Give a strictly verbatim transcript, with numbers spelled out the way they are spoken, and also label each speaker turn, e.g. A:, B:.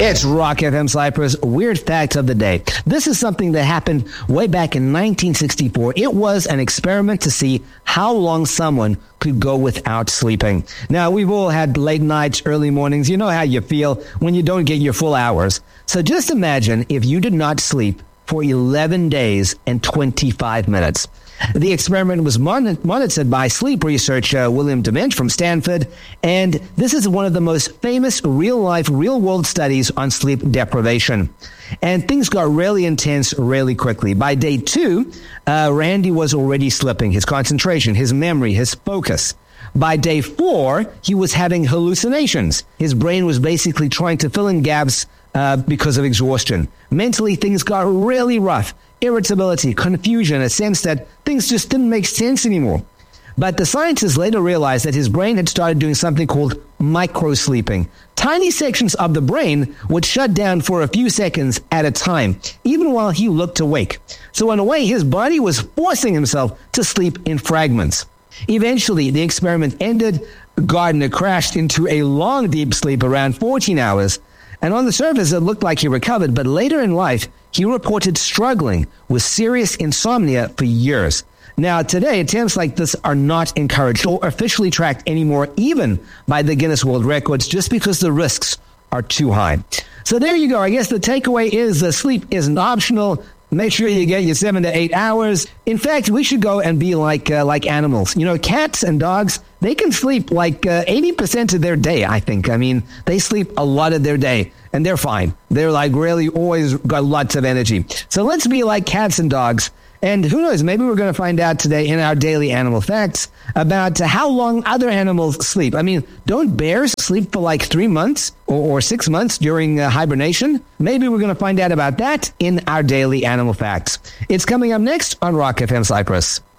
A: It's Rock F M Cyprus Weird Facts of the Day. This is something that happened way back in nineteen sixty-four. It was an experiment to see how long someone could go without sleeping. Now, we've all had late nights, early mornings. You know how you feel when you don't get your full hours. So just imagine if you did not sleep for eleven days and twenty-five minutes. The experiment was mon- monitored by sleep researcher William Dement from Stanford, and this is one of the most famous real-life, real-world studies on sleep deprivation. And things got really intense really quickly. By day two, uh, Randy was already slipping. His concentration, his memory, his focus. By day four, he was having hallucinations. His brain was basically trying to fill in gaps uh, because of exhaustion. Mentally, things got really rough. Irritability, confusion, a sense that things just didn't make sense anymore. But the scientists later realized that his brain had started doing something called microsleeping. Tiny sections of the brain would shut down for a few seconds at a time, even while he looked awake. So in a way, his body was forcing himself to sleep in fragments. Eventually, the experiment ended. Gardner crashed into a long, deep sleep around fourteen hours. And on the surface, it looked like he recovered, but later in life, he reported struggling with serious insomnia for years. Now, today, attempts like this are not encouraged or officially tracked anymore, even by the Guinness World Records, just because the risks are too high. So there you go. I guess the takeaway is that sleep isn't optional. Make sure you get your seven to eight hours. In fact, we should go and be like uh, like animals. You know, cats and dogs, they can sleep like uh, eighty percent of their day, I think. I mean, they sleep a lot of their day, and they're fine. They're like really always got lots of energy. So let's be like cats and dogs. And who knows, maybe we're going to find out today in our daily animal facts about how long other animals sleep. I mean, don't bears sleep for like three months or, or six months during uh, hibernation? Maybe we're going to find out about that in our daily animal facts. It's coming up next on Rock F M Cyprus.